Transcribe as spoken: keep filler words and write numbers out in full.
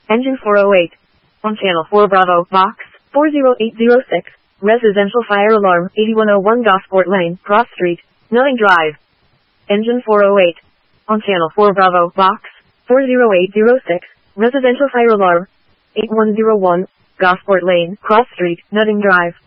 Engine four oh eight. On channel four Bravo, box, four zero eight zero six. Residential fire alarm, eighty-one oh one Gosport Lane, Cross Street, Nutting Drive. Engine four oh eight. On channel four Bravo, box, four zero eight zero six. Residential fire alarm, eight one zero one, Gosport Lane, Cross Street, Nutting Drive.